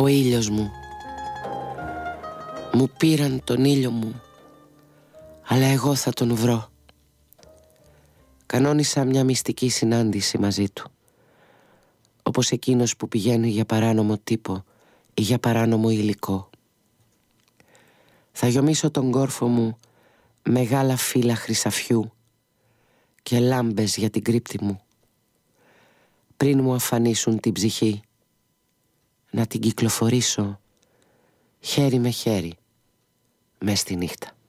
Ο ήλιος μου. Μου πήραν τον ήλιο μου, αλλά εγώ θα τον βρω. Κανόνισα μια μυστική συνάντηση μαζί του, όπως εκείνος που πηγαίνει για παράνομο τύπο ή για παράνομο υλικό. Θα γιομίσω τον κόρφο μου μεγάλα φύλλα χρυσαφιού και λάμπες για την κρύπτη μου, πριν μου αφανίσουν την ψυχή, να την κυκλοφορήσω χέρι με χέρι μες στη νύχτα.